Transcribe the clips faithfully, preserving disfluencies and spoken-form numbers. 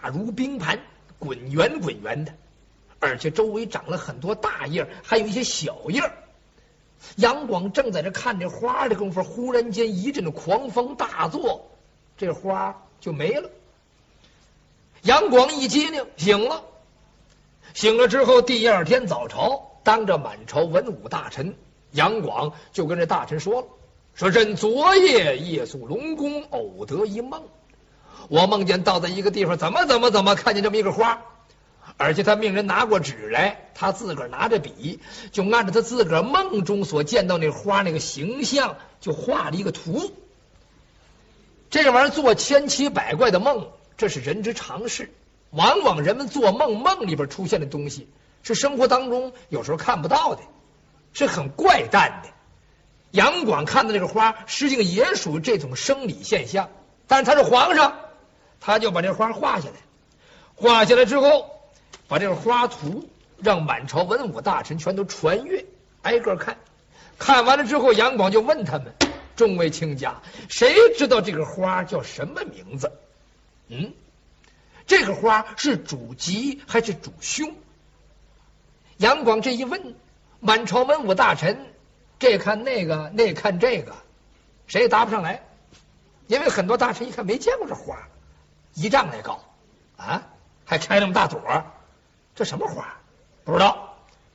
如冰盘，滚圆滚圆的，而且周围长了很多大叶，还有一些小叶。杨广正在这看这花的功夫，忽然间一阵的狂风大作，这花就没了。杨广一激灵，醒了。醒了之后，第二天早朝，当着满朝文武大臣，杨广就跟这大臣说了，说朕昨夜夜宿龙宫，偶得一梦，我梦见到在一个地方，怎么怎么怎么看见这么一个花，而且他命人拿过纸来，他自个儿拿着笔，就按照他自个儿梦中所见到那花那个形象，就画了一个图。这玩意儿做千奇百怪的梦，这是人之常事。往往人们做梦，梦里边出现的东西是生活当中有时候看不到的，是很怪诞的。杨广看的这个花，实际上也属于这种生理现象，但是他是皇上，他就把这花画下来。画下来之后，把这个花图让满朝文武大臣全都传阅，挨个看。看完了之后，杨广就问他们：众位卿家，谁知道这个花叫什么名字？嗯，这个花是主吉还是主凶？杨广这一问，满朝文武大臣这看那个，那看这个，谁也答不上来，因为很多大臣一看没见过这花，一丈来高啊，还开那么大朵，这什么花？不知道，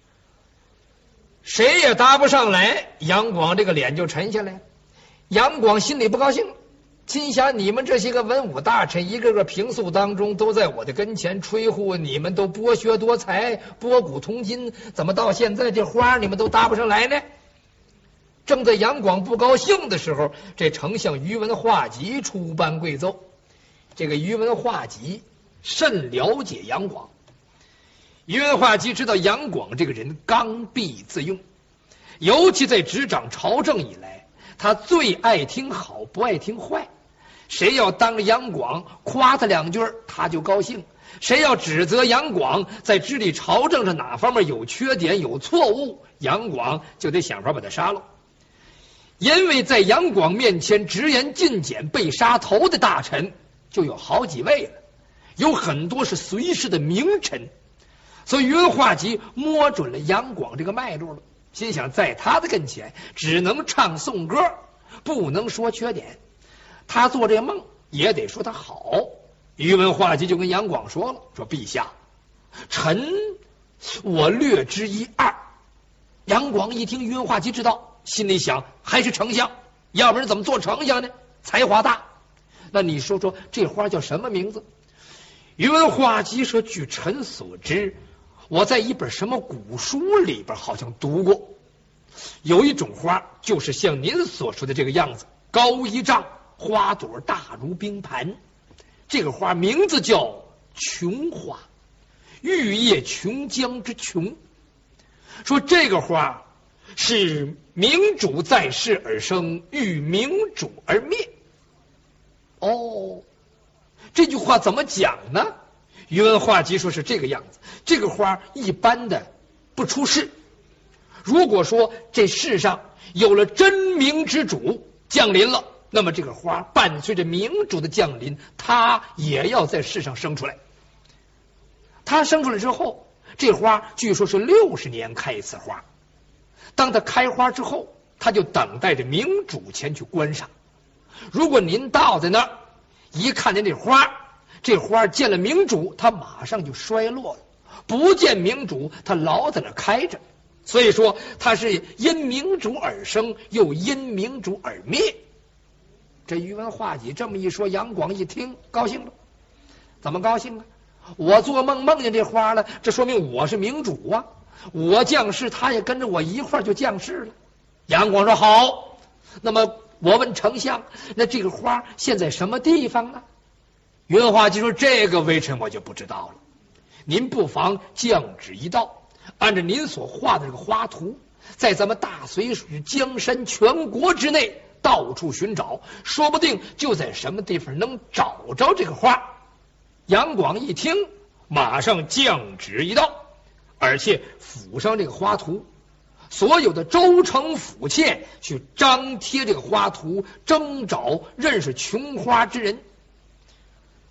谁也答不上来。杨广这个脸就沉下来，杨广心里不高兴，心想你们这些个文武大臣，一个个平素当中都在我的跟前吹呼，你们都博学多才，博古通今，怎么到现在这花你们都答不上来呢？正在杨广不高兴的时候，这丞相于文化及出班贵奏。这个于文化及甚了解杨广，于文化及知道杨广这个人刚愎自用，尤其在执掌朝政以来，他最爱听好，不爱听坏。谁要当着杨广夸他两句，他就高兴；谁要指责杨广在治理朝政上哪方面有缺点、有错误，杨广就得想法把他杀了。因为在杨广面前直言进谏被杀头的大臣就有好几位了，有很多是随时的名臣，所以于文化及摸准了杨广这个脉络了，心想在他的跟前只能唱颂歌，不能说缺点，他做这梦也得说他好。于文化及就跟杨广说了，说陛下，臣我略知一二。杨广一听于文化及知道，心里想还是丞相，要不然怎么做丞相呢？才华大。那你说说这花叫什么名字？于文化及说，据臣所知，我在一本什么古书里边好像读过，有一种花就是像您所说的这个样子，高一丈，花朵大如冰盘。这个花名字叫琼花，玉叶琼浆之琼。说这个花是明主在世而生，遇明主而灭。哦，这句话怎么讲呢？于文化及说是这个样子，这个花一般的不出世，如果说这世上有了真明之主降临了，那么这个花伴随着明主的降临，它也要在世上生出来。它生出来之后，这花据说是六十年开一次花，当它开花之后，它就等待着明主前去观赏。如果您到在那儿一看见这花，这花见了明主，它马上就衰落了；不见明主，它老在那开着。所以说，它是因明主而生，又因明主而灭。这于文化及这么一说，杨广一听高兴了。怎么高兴啊？我做梦梦见这花了，这说明我是明主啊！我降世，他也跟着我一块就降世了。杨广说好，那么我问丞相，那这个花现在什么地方呢？于文化及说这个微臣我就不知道了，您不妨降旨一道，按照您所画的这个花图，在咱们大绥水江山全国之内到处寻找，说不定就在什么地方能找着这个花。杨广一听，马上降旨一道，而且附上这个花图，所有的州城府县去张贴这个花图，征找认识琼花之人。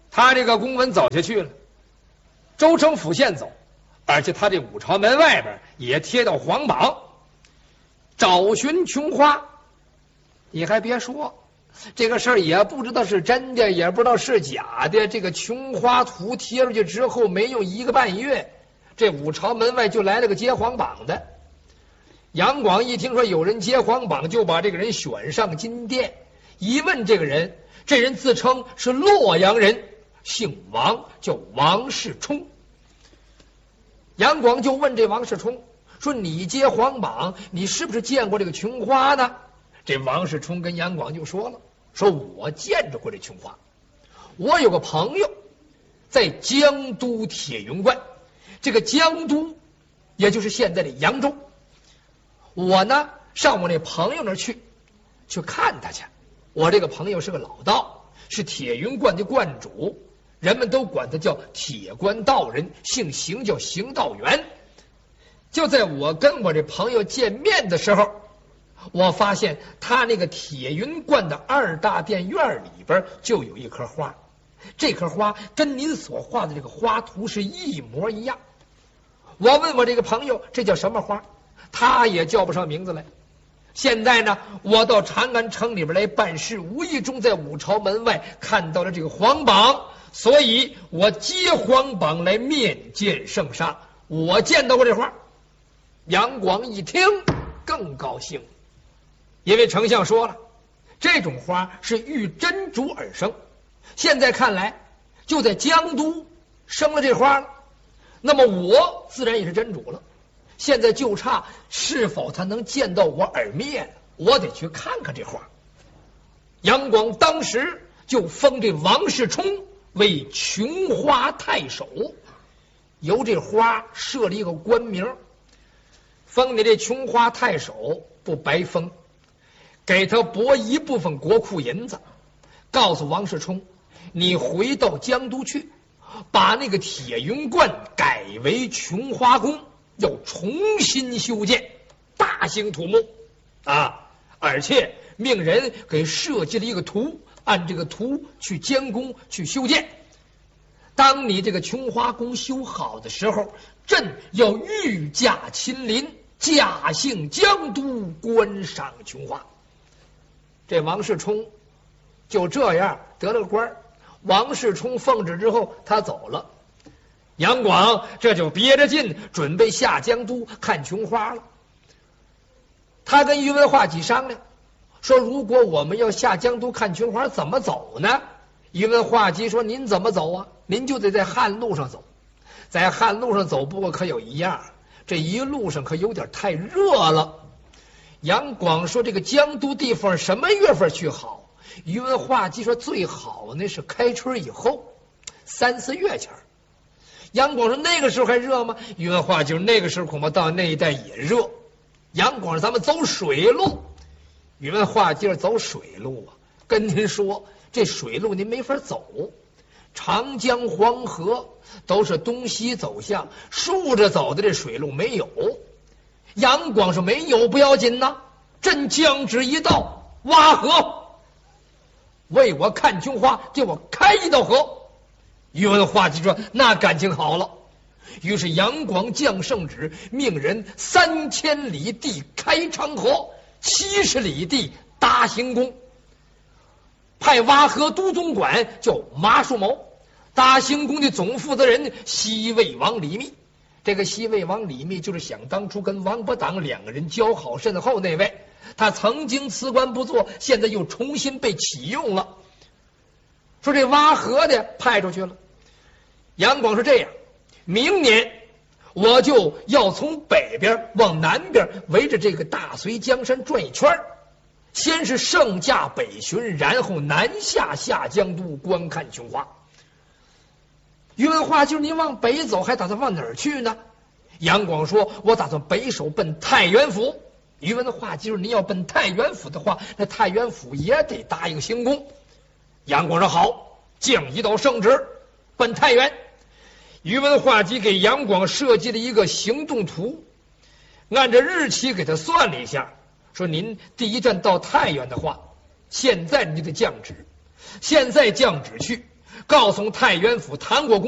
他这个公文走下去了，州城府县走，而且他这五朝门外边也贴到黄榜，找寻琼花。你还别说，这个事儿也不知道是真的，也不知道是假的。这个琼花图贴出去之后，没用一个半月，这五朝门外就来了个接黄榜的。杨广一听说有人接黄榜，就把这个人选上金殿。一问这个人，这人自称是洛阳人，姓王，叫王世充。杨广就问这王世充说：“你接黄榜，你是不是见过这个琼花呢？”这王世充跟杨广就说了：“说我见着过这琼花，我有个朋友在江都铁云观，这个江都也就是现在的扬州。我呢上我那朋友那儿去去看他去。我这个朋友是个老道，是铁云观的观主，人们都管他叫铁观道人，姓邢，叫邢道元。就在我跟我这朋友见面的时候，我发现他那个铁云观的二大殿院里边就有一棵花，这棵花跟您所画的这个花图是一模一样。我问我这个朋友这叫什么花，他也叫不上名字来。现在呢，我到长安城里边来办事，无意中在五朝门外看到了这个黄榜，所以我接黄榜来面见圣上。我见到过这花。杨广一听更高兴，因为丞相说了，这种花是遇真主而生，现在看来就在江都生了这花了，那么我自然也是真主了。现在就差是否他能见到我耳灭了，我得去看看这花。杨广当时就封这王世充为琼花太守，由这花设立一个官名，封你这琼花太守不白封，给他拨一部分国库银子，告诉王世充，你回到江都去，把那个铁云观改为琼花宫，要重新修建，大兴土木啊！而且命人给设计了一个图，按这个图去监工去修建。当你这个琼花宫修好的时候，朕要御驾亲临，驾幸江都，观赏琼花。这王世充就这样得了个官。王世充奉旨之后，他走了。杨广这就憋着劲准备下江都看琼花了。他跟宇文化及商量说，如果我们要下江都看琼花，怎么走呢？宇文化及说，您怎么走啊？您就得在旱路上走。在旱路上走，不过可有一样，这一路上可有点太热了。杨广说，这个江都地方什么月份去好？宇文化及说，最好呢是开春以后，三四月前。杨广说，那个时候还热吗？宇文化及说，那个时候恐怕到那一带也热。杨广说，咱们走水路。宇文化及说，走水路啊，跟您说，这水路您没法走。长江黄河都是东西走向，竖着走的这水路没有。杨广说，没有不要紧呐，朕将旨一道，挖河，为我看琼花，给我开一道河。宇文化及说，那感情好了。于是杨广降圣旨，命人三千里地开长河，七十里地搭行宫，派挖河都总管叫马树谋，搭行宫的总负责人西魏王李密。这个西魏王李密就是想当初跟王伯党两个人交好甚厚那位，他曾经辞官不做，现在又重新被启用了。说这挖河的派出去了。杨广是这样，明年我就要从北边往南边围着这个大隋江山转一圈，先是圣驾北巡，然后南下下江都观看琼花。宇文化及，您往北走，还打算往哪儿去呢？杨广说，我打算北守奔太原府。宇文化及，您要奔太原府的话，那太原府也得搭一个行宫。杨广说，好，降一道圣旨，奔太原。宇文化及给杨广设计了一个行动图，按照日期给他算了一下，说您第一站到太原的话，现在你就得降旨，现在降旨去， 告诉太原府谭国公。